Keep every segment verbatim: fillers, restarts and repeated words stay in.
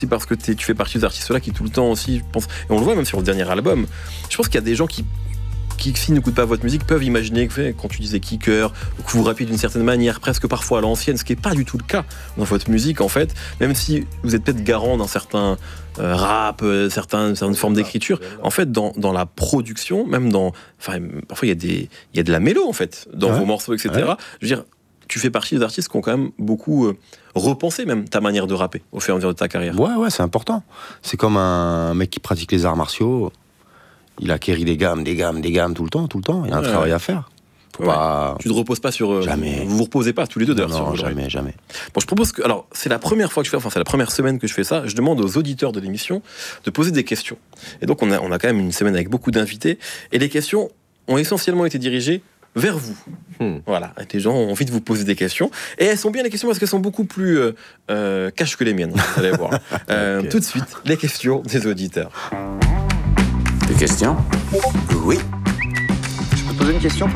C'est parce que tu fais partie des artistes-là qui tout le temps aussi, je pense, et on le voit même sur le dernier album, je pense qu'il y a des gens qui, qui s'ils n'écoutent pas votre musique, peuvent imaginer que quand tu disais kicker, que vous rappez d'une certaine manière, presque parfois à l'ancienne, ce qui n'est pas du tout le cas dans votre musique en fait, même si vous êtes peut-être garant d'un certain euh, rap, euh, certains, certaines formes d'écriture, en fait dans, dans la production, même dans, enfin parfois il y a des, il y a de la mélo en fait, dans ouais. vos morceaux, et cetera. Ouais. Je veux dire, tu fais partie des artistes qui ont quand même beaucoup euh, repensé même ta manière de rapper au fur et à mesure de ta carrière. Ouais, ouais, c'est important. C'est comme un mec qui pratique les arts martiaux. Il acquérit des gammes, des gammes, des gammes tout le temps, tout le temps. Il y a un ouais, travail ouais. à faire. Faut ouais. pas... Tu ne te reposes pas sur... Euh, jamais. Vous vous reposez pas tous les deux d'heures. Non, sur jamais, jamais. Bon, je propose que... Alors, c'est la première fois que je fais... Enfin, c'est la première semaine que je fais ça. Je demande aux auditeurs de l'émission de poser des questions. Et donc, on a, on a quand même une semaine avec beaucoup d'invités. Et les questions ont essentiellement été dirigées vers vous. Hmm. Voilà. Et les gens ont envie de vous poser des questions. Et elles sont bien les questions parce qu'elles sont beaucoup plus euh, euh, cash que les miennes. Vous allez voir. euh, okay. Tout de suite, les questions des auditeurs. Des questions ? Oui. Je peux te poser une question, Polo ?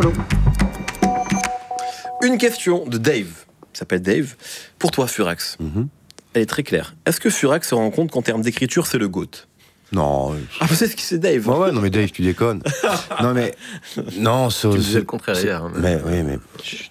Une question de Dave. Il s'appelle Dave. Pour toi, Furax. Mm-hmm. Elle est très claire. Est-ce que Furax se rend compte qu'en termes d'écriture, c'est le GOAT ? Non. Ah, vous savez ce que c'est Dave. Ouais, ouais, non, mais Dave, tu déconnes. non, mais. Non, c'est. Tu disais le contraire hier. Hein, mais, mais, oui, mais. Chut.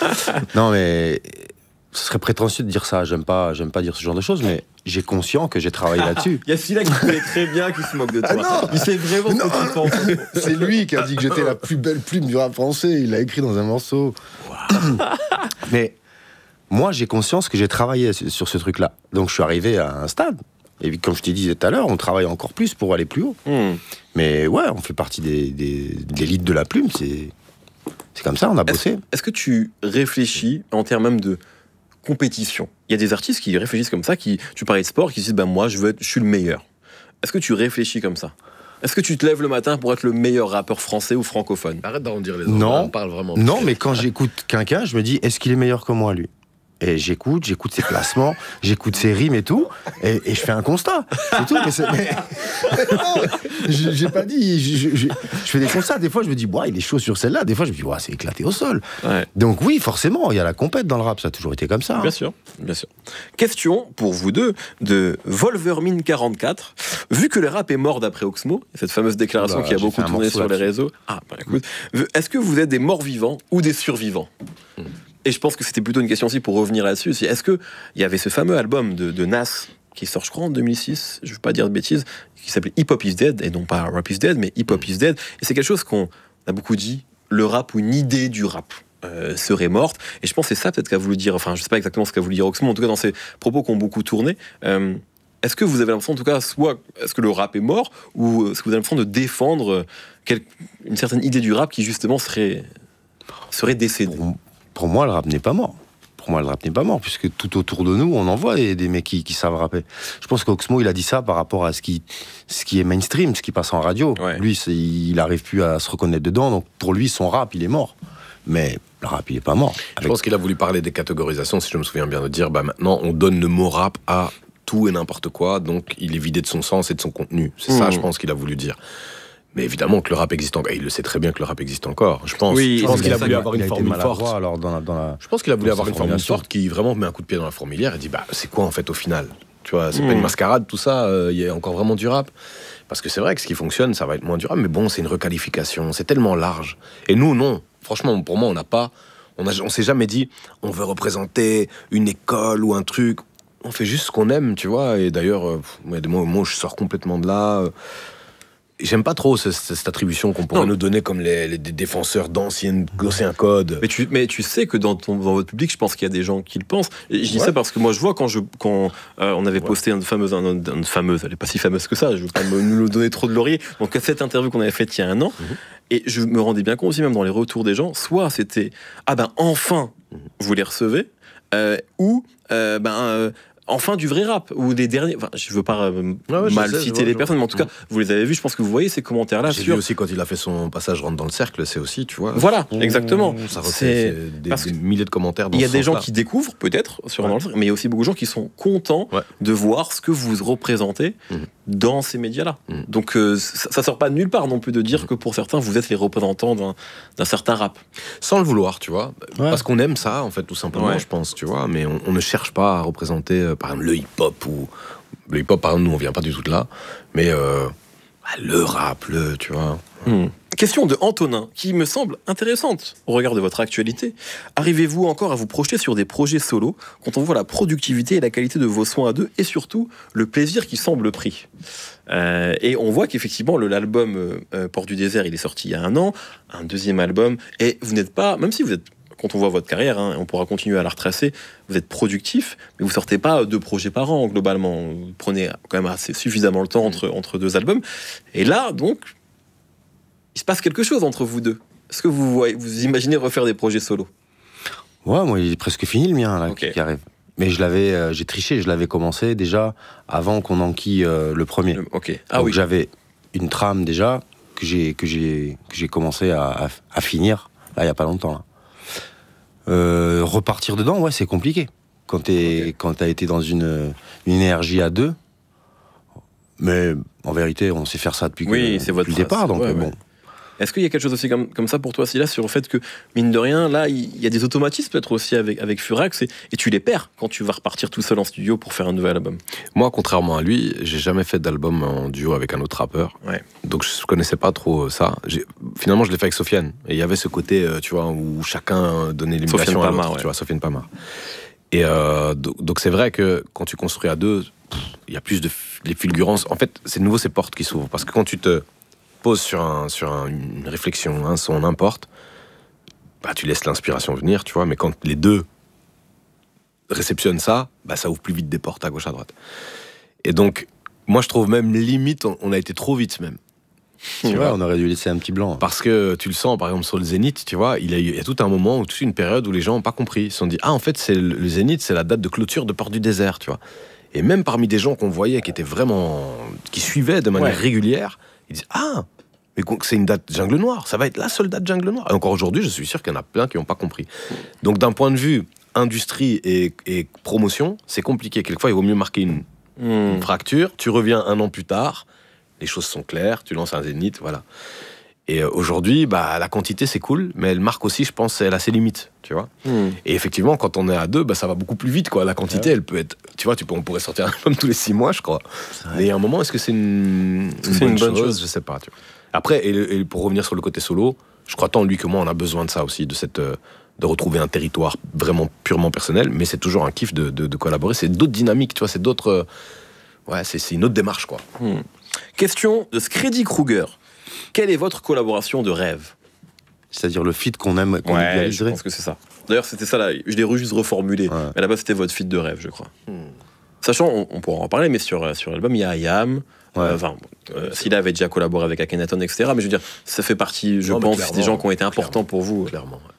non, mais. Ce serait prétentieux de dire ça. J'aime pas, j'aime pas dire ce genre de choses, mais j'ai conscient que j'ai travaillé là-dessus. Il y a celui-là qui connaît très bien, qui se moque de toi. Ah non, il sait vraiment ce que tu penses. C'est lui qui a dit que j'étais la plus belle plume du rap français. Il l'a écrit dans un morceau. Wow. Mais moi, j'ai conscience que j'ai travaillé sur ce truc-là. Donc, je suis arrivé à un stade. Et comme je t'ai dit tout à l'heure, on travaille encore plus pour aller plus haut. Mmh. Mais ouais, on fait partie des, des, de l'élite de la plume. C'est, c'est comme ça, on a bossé. Est-ce, est-ce que tu réfléchis en termes même de compétition ? Il y a des artistes qui réfléchissent comme ça, qui, tu parlais de sport, qui se disent bah, « moi, je, veux être, je suis le meilleur ». Est-ce que tu réfléchis comme ça ? Est-ce que tu te lèves le matin pour être le meilleur rappeur français ou francophone ? Arrête d'arrondir les angles, non, on parle vraiment. Non, mais quand j'écoute quelqu'un, je me dis « est-ce qu'il est meilleur que moi, lui ?» Et j'écoute, j'écoute ses classements, j'écoute ses rimes et tout, et, et je fais un constat. C'est tout. Mais, c'est, mais... non, je, j'ai pas dit. Je, je, je, je fais des constats. Des fois, je me dis, ouais, il est chaud sur celle-là. Des fois, je me dis, ouais, c'est éclaté au sol. Ouais. Donc oui, forcément, il y a la compète dans le rap. Ça a toujours été comme ça. Bien hein. sûr, bien sûr. Question pour vous deux de Wolvermine quarante-quatre. Vu que le rap est mort d'après Oxmo, cette fameuse déclaration Oula, qui a beaucoup tourné sur les réseaux. Ah, bah, écoute, est-ce que vous êtes des morts vivants ou des survivants ? hmm. Et je pense que c'était plutôt une question aussi pour revenir là-dessus. C'est, est-ce qu'il y avait ce fameux album de, de Nas qui sort, je crois, en deux mille six, je ne veux pas dire de bêtises, qui s'appelait Hip Hop is Dead, et non pas Rap is Dead, mais Hip Hop is Dead. Et c'est quelque chose qu'on a beaucoup dit, le rap ou une idée du rap euh, serait morte. Et je pense que c'est ça peut-être qu'a voulu dire, enfin je ne sais pas exactement ce qu'a voulu dire Oxmo, en tout cas dans ses propos qui ont beaucoup tourné. Euh, est-ce que vous avez l'impression, en tout cas, soit est-ce que le rap est mort, ou est-ce que vous avez l'impression de défendre quel, une certaine idée du rap qui justement serait, serait décédée ? Pour moi, le rap n'est pas mort. Pour moi, le rap n'est pas mort, puisque tout autour de nous, on en voit des, des mecs qui, qui savent rapper. Je pense qu'Oxmo, il a dit ça par rapport à ce qui, ce qui est mainstream, ce qui passe en radio. Ouais. Lui, c'est, il n'arrive plus à se reconnaître dedans, donc pour lui, son rap, il est mort. Mais le rap, il n'est pas mort. Avec... Je pense qu'il a voulu parler des catégorisations, si je me souviens bien, de dire, bah, maintenant, on donne le mot rap à tout et n'importe quoi, donc il est vidé de son sens et de son contenu. C'est mmh. ça, je pense, qu'il a voulu dire. Mais évidemment que le rap existe encore. Et il le sait très bien que le rap existe encore. Je pense, oui, je pense qu'il a voulu avoir une formule forte. Alors dans la, dans la, je pense qu'il a voulu avoir une formule forte qui vraiment met un coup de pied dans la fourmilière et dit bah c'est quoi en fait au final ? Tu vois, c'est mmh. pas une mascarade tout ça. Il euh, y a encore vraiment du rap. Parce que c'est vrai que ce qui fonctionne, ça va être moins du rap. Mais bon, c'est une requalification. C'est tellement large. Et nous, non. Franchement, pour moi, on n'a pas. On a, on s'est jamais dit on veut représenter une école ou un truc. On fait juste ce qu'on aime, tu vois. Et d'ailleurs, euh, moi, moi, je sors complètement de là. Euh, J'aime pas trop ce, cette attribution qu'on pourrait non. nous donner comme les, les défenseurs d'anciens codes. Mais tu, mais tu sais que dans, ton, dans votre public, je pense qu'il y a des gens qui le pensent. Et je dis ouais. ça parce que moi, je vois quand, je, quand euh, on avait posté ouais. une fameuse, une, une fameuse, elle est pas si fameuse que ça, je veux pas nous donner trop de laurier. Donc cette interview qu'on avait faite il y a un an, mm-hmm. et je me rendais bien compte aussi, même dans les retours des gens, soit c'était ah ben enfin mm-hmm. vous les recevez, euh, ou euh, ben euh, enfin du vrai rap, ou des derniers, enfin je veux pas euh, ah ouais, mal sais, citer vois, les personnes, mais en tout cas vous les avez vus, je pense que vous voyez ces commentaires là. J'ai sur... vu aussi quand il a fait son passage rentre dans le cercle, c'est aussi tu vois. Voilà, mmh, exactement. Ça refait des, des milliers de commentaires. Il y a des gens là. qui découvrent peut-être sur ouais. dans le cercle, mais il y a aussi beaucoup de gens qui sont contents ouais. de voir ce que vous représentez mmh. dans ces médias là. Mmh. Donc euh, ça, ça sort pas de nulle part non plus de dire mmh. que pour certains vous êtes les représentants d'un, d'un certain rap. Sans le vouloir, tu vois, ouais. parce qu'on aime ça en fait tout simplement, ouais. je pense, tu vois, mais on, on ne cherche pas à représenter euh, par exemple le hip-hop ou, Le hip-hop, par exemple, nous, on vient pas du tout de là. Mais euh, le rap, le, tu vois. Hmm. Question de Antonin, qui me semble intéressante au regard de votre actualité. Arrivez-vous encore à vous projeter sur des projets solos quand on voit la productivité et la qualité de vos sons à deux et surtout le plaisir qui semble pris euh, Et on voit qu'effectivement le, l'album euh, Port du désert, il est sorti il y a un an, un deuxième album, et vous n'êtes pas, même si vous êtes, quand on voit votre carrière, hein, on pourra continuer à la retracer, vous êtes productif, mais vous sortez pas deux projets par an globalement. Vous prenez quand même assez suffisamment le temps entre, entre deux albums. Et là, donc, il se passe quelque chose entre vous deux. Est-ce que vous voyez, vous imaginez refaire des projets solo ? Ouais, moi, il est presque fini le mien, là, okay. qui arrive. Mais je l'avais, euh, j'ai triché, je l'avais commencé déjà avant qu'on enquille euh, le premier. Ok. Ah Donc oui. J'avais une trame déjà que j'ai, que j'ai, que j'ai commencé à, à, à finir, là, il n'y a pas longtemps, là. Euh, repartir dedans, ouais, c'est compliqué. Quand t'es, okay. quand t'as été dans une, une énergie à deux, mais en vérité, on sait faire ça depuis, oui, que, c'est depuis votre le départ, donc ouais, bon. Ouais. Est-ce qu'il y a quelque chose aussi comme, comme ça pour toi, Silas, sur le fait que, mine de rien, là, il y a des automatismes peut-être aussi avec, avec Furax, et, et tu les perds quand tu vas repartir tout seul en studio pour faire un nouvel album ? Moi, contrairement à lui, j'ai jamais fait d'album en duo avec un autre rappeur. Ouais. Donc je connaissais pas trop ça. J'ai... Finalement, je l'ai fait avec Sofiane. Et il y avait ce côté, tu vois, où chacun donnait l'émulation à l'autre, ouais. tu vois, Sofiane Pamar. Et euh, donc, donc c'est vrai que quand tu construis à deux, il y a plus de les fulgurances. En fait, c'est de nouveau ces portes qui s'ouvrent. Parce que quand tu te poses sur, un, sur un, une réflexion, un son, n'importe, bah, tu laisses l'inspiration venir, tu vois, mais quand les deux réceptionnent ça, bah, ça ouvre plus vite des portes à gauche, à droite. Et donc, moi, je trouve même limite, on, on a été trop vite, même. Tu ouais, vois, on aurait dû laisser un petit blanc. Parce que tu le sens, par exemple, sur le Zénith, tu vois, il y a, il y a tout un moment, ou toute une période où les gens n'ont pas compris. Ils se sont dit, ah, en fait, c'est le, le Zénith, c'est la date de clôture de Port du désert, tu vois. Et même parmi des gens qu'on voyait, qui étaient vraiment... qui suivaient de manière ouais. régulière, ils disent, ah, mais c'est une date Jungle Noire, ça va être la seule date Jungle Noire. Et encore aujourd'hui, je suis sûr qu'il y en a plein qui n'ont pas compris. Donc d'un point de vue industrie et, et promotion, c'est compliqué. Quelquefois, il vaut mieux marquer une, mmh. une fracture, tu reviens un an plus tard, les choses sont claires, tu lances un Zénith, voilà. Et aujourd'hui, bah, la quantité, c'est cool, mais elle marque aussi, je pense, elle a ses limites, tu vois. Mmh. Et effectivement, quand on est à deux, bah, ça va beaucoup plus vite, quoi. La quantité, ouais. elle peut être... Tu vois, tu peux, on pourrait sortir un album tous les six mois, je crois. Mais à un moment, est-ce que c'est une, une, c'est bonne, une bonne chose, chose Je sais pas, tu vois. Après, et, et pour revenir sur le côté solo, je crois tant lui que moi, on a besoin de ça aussi, de cette... de retrouver un territoire vraiment purement personnel, mais c'est toujours un kiff de, de, de collaborer. C'est d'autres dynamiques, tu vois, c'est d'autres... Ouais, c'est, c'est une autre démarche, quoi. Mmh. Question de Screddy Kruger. Quelle est votre collaboration de rêve ? C'est-à-dire le feat qu'on aime, qu'on ouais, idéaliserait. Je pense que c'est ça. D'ailleurs, c'était ça, là. Je l'ai juste reformulé. Ouais. Mais là-bas, c'était votre feat de rêve, je crois. Hmm. Sachant, on, on pourra en parler, mais sur, sur l'album, il y a Ayam. Ouais. Euh, enfin, euh, Silla avait déjà collaboré avec Akhenaton, et cetera. Mais je veux dire, ça fait partie, je non, pense, des gens qui ont été importants pour vous. Clairement, ouais.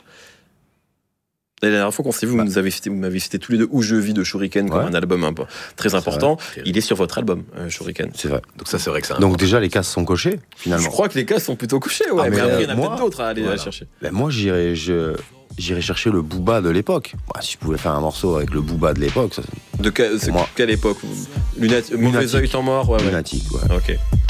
La dernière fois qu'on s'est vu, bah. vous, avez cité, vous m'avez cité tous les deux Où je vis de Shuriken comme ouais. un album un peu très important. C'est il est sur votre album, euh, Shuriken. C'est vrai. Donc ça, c'est vrai que c'est Donc important. Déjà, les cases sont cochées, finalement. Je crois que les cases sont plutôt cochées, ouais. Ah, mais, mais après, il y en a moi, peut-être d'autres à aller voilà. chercher. Ben moi, j'irais, je, j'irais chercher le Booba de l'époque. Bah, si je pouvais faire un morceau avec le Booba de l'époque... Ça, de que, c'est moi. Quelle époque Lunat- Mauvais œil, temps mort ouais, Lunatique, ouais. Ok.